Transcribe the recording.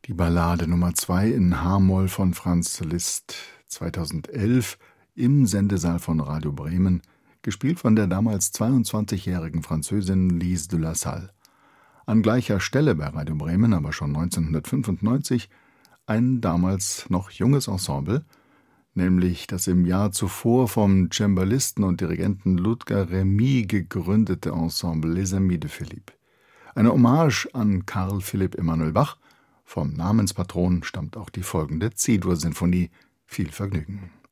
Die Ballade Nummer 2 in H-Moll von Franz Liszt, 2011 im Sendesaal von Radio Bremen, gespielt von der damals 22-jährigen Französin Lise de la Salle. An gleicher Stelle bei Radio Bremen, aber schon 1995, ein damals noch junges Ensemble, nämlich das im Jahr zuvor vom Cembalisten und Dirigenten Ludger Remy gegründete Ensemble Les Amis de Philippe. Eine Hommage an Carl Philipp Emanuel Bach. Vom Namenspatron stammt auch die folgende C-Dur-Sinfonie. Viel Vergnügen.